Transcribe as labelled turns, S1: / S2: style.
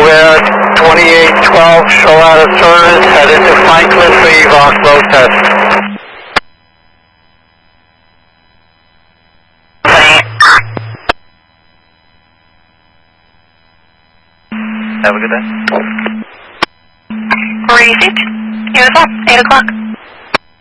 S1: Red 2812, show out of service, head into Franklin for EVOC load test.
S2: Have a good day.
S3: Receipt. Uniform, 8 o'clock.